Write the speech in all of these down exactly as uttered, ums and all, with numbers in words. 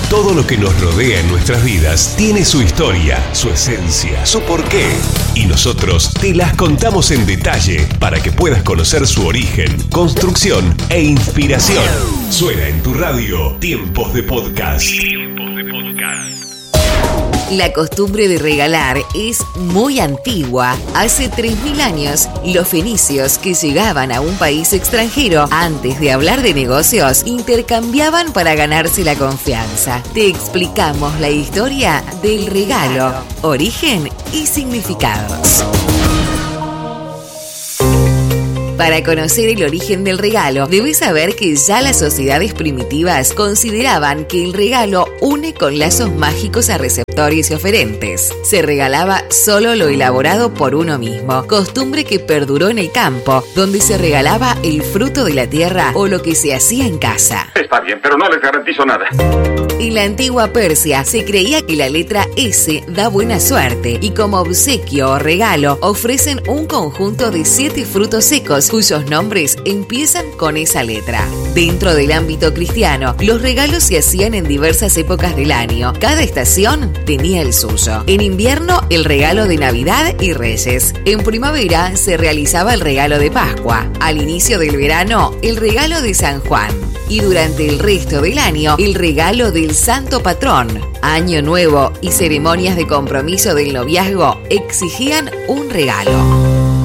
Todo lo que nos rodea en nuestras vidas tiene su historia, su esencia, su porqué. Y nosotros te las contamos en detalle para que puedas conocer su origen, construcción e inspiración. Suena en tu radio Tiempos de Podcast. Tiempos de Podcast. La costumbre de regalar es muy antigua. Hace tres mil años, los fenicios que llegaban a un país extranjero, antes de hablar de negocios, intercambiaban para ganarse la confianza. Te explicamos la historia del regalo, origen y significados. Para conocer el origen del regalo, debes saber que ya las sociedades primitivas consideraban que el regalo une con lazos mágicos a receptores y oferentes. Se regalaba solo lo elaborado por uno mismo, costumbre que perduró en el campo, donde se regalaba el fruto de la tierra o lo que se hacía en casa. Está bien, pero no les garantizo nada. En la antigua Persia se creía que la letra S da buena suerte y como obsequio o regalo ofrecen un conjunto de siete frutos secos cuyos nombres empiezan con esa letra. Dentro del ámbito cristiano, los regalos se hacían en diversas épocas del año. Cada estación tenía el suyo. En invierno, el regalo de Navidad y Reyes. En primavera se realizaba el regalo de Pascua. Al inicio del verano, el regalo de San Juan. Y durante el resto del año, el regalo del Santo Patrón. Año Nuevo y ceremonias de compromiso del noviazgo exigían un regalo.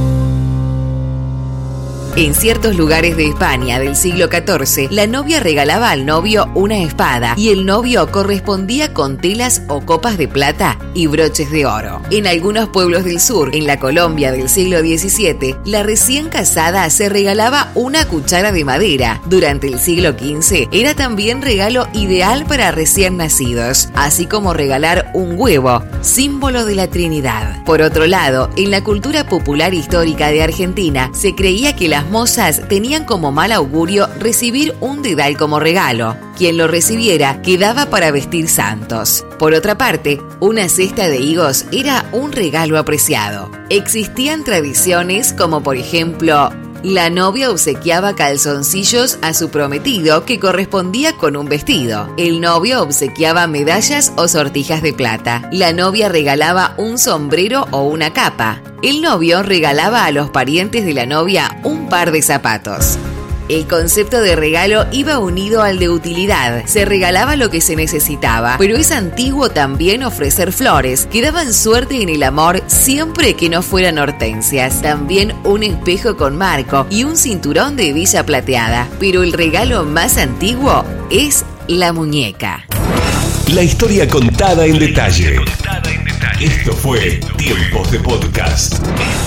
En ciertos lugares de España del siglo catorce, la novia regalaba al novio una espada y el novio correspondía con telas o copas de plata y broches de oro. En algunos pueblos del sur, en la Colombia del siglo diecisiete, la recién casada se regalaba una cuchara de madera. Durante el siglo quince, era también regalo ideal para recién nacidos, así como regalar un huevo, símbolo de la Trinidad. Por otro lado, en la cultura popular histórica de Argentina, se creía que las mozas tenían como mal augurio recibir un dedal como regalo. Quien lo recibiera quedaba para vestir santos. Por otra parte, una cesta de higos era un regalo apreciado. Existían tradiciones como por ejemplo, la novia obsequiaba calzoncillos a su prometido que correspondía con un vestido. El novio obsequiaba medallas o sortijas de plata. La novia regalaba un sombrero o una capa. El novio regalaba a los parientes de la novia un par de zapatos. El concepto de regalo iba unido al de utilidad. Se regalaba lo que se necesitaba, pero es antiguo también ofrecer flores que daban suerte en el amor siempre que no fueran hortensias. También un espejo con marco y un cinturón de hebilla plateada. Pero el regalo más antiguo es la muñeca. La historia contada en detalle. Esto fue Tiempos de Podcast.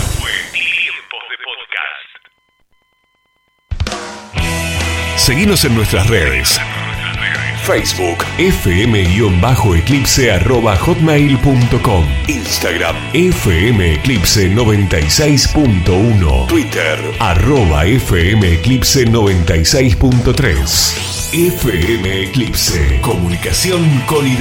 Seguinos en nuestras redes. Facebook, fm-eclipse arroba hotmail punto com. Instagram, fmeclipse noventa y seis punto uno. Twitter, arroba fmeclipse noventa y seis punto tres. F M Eclipse, comunicación con